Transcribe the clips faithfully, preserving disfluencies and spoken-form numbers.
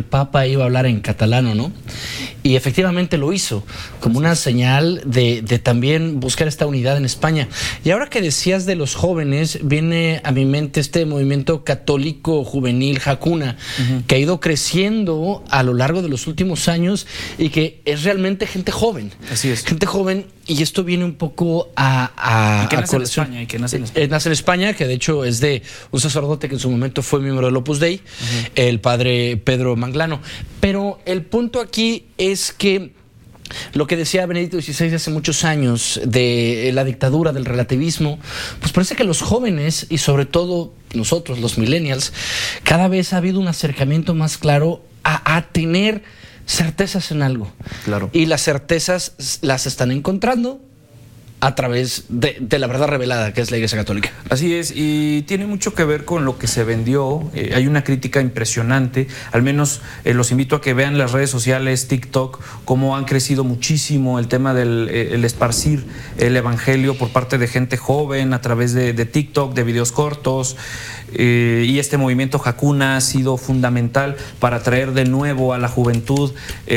el Papa iba a hablar en catalán o no. Y efectivamente lo hizo, como una señal de, de también buscar esta unidad en España. Y ahora que decías de los jóvenes, viene a mi mente este movimiento católico juvenil Hakuna, uh-huh. que ha ido creciendo a lo largo de los últimos años y que es realmente gente joven. Así es. Gente joven, y esto viene un poco a... a y que a nace en España. Y que nace en España. Eh, nace en España, que de hecho es de un sacerdote que en su momento fue miembro del Opus Dei, uh-huh. el padre Pedro Manglano. Pero el punto aquí es que lo que decía Benedicto dieciséis hace muchos años de la dictadura, del relativismo, pues parece que los jóvenes y sobre todo nosotros, los millennials, cada vez ha habido un acercamiento más claro a, a tener certezas en algo. Claro. Y las certezas las están encontrando a través de, de la verdad revelada, que es la Iglesia Católica. Así es, y tiene mucho que ver con lo que se vendió. Eh, hay una crítica impresionante, al menos eh, los invito a que vean las redes sociales, TikTok, cómo han crecido muchísimo el tema del eh, el esparcir el evangelio por parte de gente joven a través de, de TikTok, de videos cortos. Eh, y este movimiento Hakuna ha sido fundamental para traer de nuevo a la juventud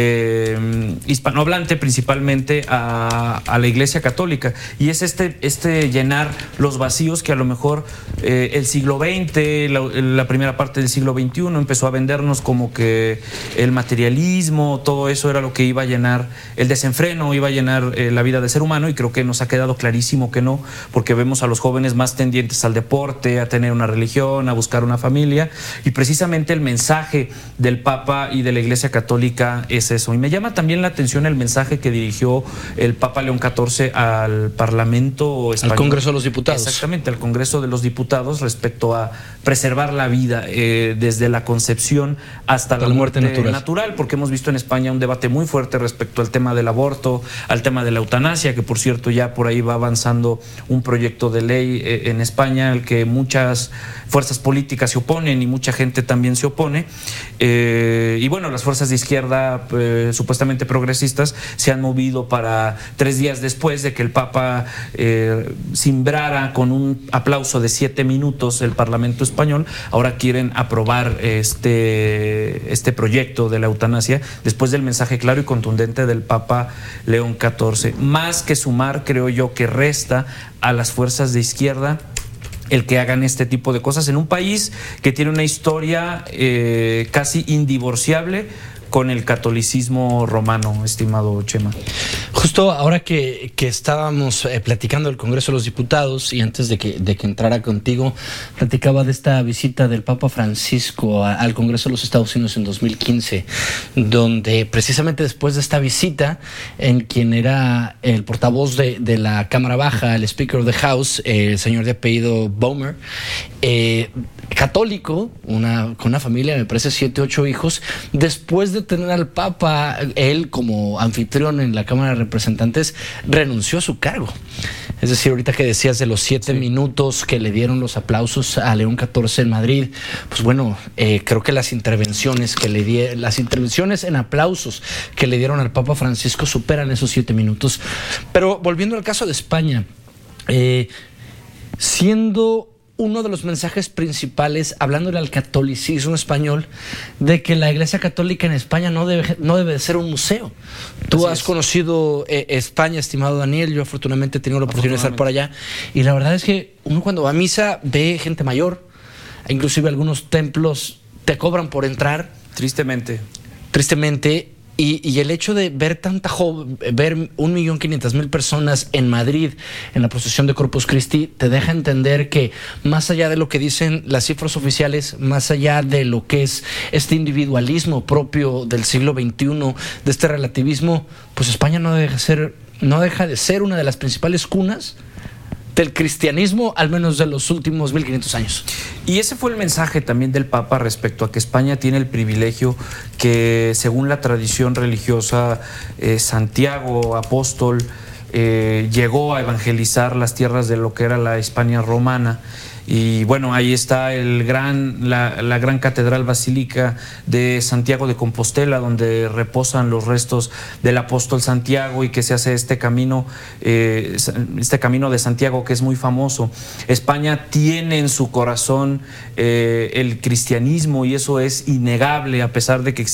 eh, hispanohablante principalmente a, a la Iglesia Católica, y es este, este llenar los vacíos que a lo mejor eh, el siglo veinte, la, la primera parte del siglo veintiuno empezó a vendernos como que el materialismo, todo eso era lo que iba a llenar, el desenfreno iba a llenar eh, la vida del ser humano, y creo que nos ha quedado clarísimo que no, porque vemos a los jóvenes más tendientes al deporte, a tener una religión, a buscar una familia, y precisamente el mensaje del Papa y de la Iglesia Católica es eso. Y me llama también la atención el mensaje que dirigió el Papa León catorce al Parlamento español. Al Congreso de los Diputados. Exactamente, al Congreso de los Diputados, respecto a preservar la vida eh, desde la concepción hasta, hasta la, la muerte, muerte natural. natural, porque hemos visto en España un debate muy fuerte respecto al tema del aborto, al tema de la eutanasia, que por cierto ya por ahí va avanzando un proyecto de ley eh, en España al que muchas fuerzas políticas se oponen y mucha gente también se opone, eh, y bueno, las fuerzas de izquierda eh, supuestamente progresistas se han movido para tres días después de que el Papa eh, cimbrara con un aplauso de siete minutos el Parlamento español, ahora quieren aprobar este, este proyecto de la eutanasia después del mensaje claro y contundente del Papa León catorce. Más que sumar, creo yo que resta a las fuerzas de izquierda el que hagan este tipo de cosas en un país que tiene una historia eh, casi indivorciable con el catolicismo romano, estimado Chema. Justo ahora que, que estábamos eh, platicando del Congreso de los Diputados, y antes de que, de que entrara contigo, platicaba de esta visita del Papa Francisco a, al Congreso de los Estados Unidos en dos mil quince, donde precisamente después de esta visita, en quien era el portavoz de, de la Cámara Baja, el Speaker of the House, eh, el señor de apellido Boehmer, eh, católico, una, con una familia, me parece siete, ocho hijos, después de tener al Papa, él como anfitrión en la Cámara de Representantes, renunció a su cargo. Es decir, ahorita que decías de los siete sí. minutos que le dieron los aplausos a León catorce en Madrid, pues bueno, eh, creo que las intervenciones que le di, las intervenciones en aplausos que le dieron al Papa Francisco superan esos siete minutos. Pero volviendo al caso de España, eh, siendo uno de los mensajes principales, hablándole al catolicismo español, de que la Iglesia Católica en España no debe, no debe de ser un museo. Tú Así has es. conocido eh, España, estimado Daniel, yo afortunadamente he tenido la oportunidad de estar por allá, y la verdad es que uno cuando va a misa ve gente mayor, inclusive algunos templos te cobran por entrar. Tristemente. Tristemente. Y, y el hecho de ver tanta joven, ver un millón quinientas mil personas en Madrid en la procesión de Corpus Christi, te deja entender que más allá de lo que dicen las cifras oficiales, más allá de lo que es este individualismo propio del siglo veintiuno, de este relativismo, pues España no deja, ser, no deja de ser una de las principales cunas del cristianismo, al menos de los últimos mil quinientos años. Y ese fue el mensaje también del Papa respecto a que España tiene el privilegio que, según la tradición religiosa, eh, Santiago, apóstol, eh, llegó a evangelizar las tierras de lo que era la España romana. Y bueno, ahí está el gran, la, la gran catedral basílica de Santiago de Compostela, donde reposan los restos del apóstol Santiago, y que se hace este camino, eh, este camino de Santiago, que es muy famoso. España tiene en su corazón eh, el cristianismo, y eso es innegable, a pesar de que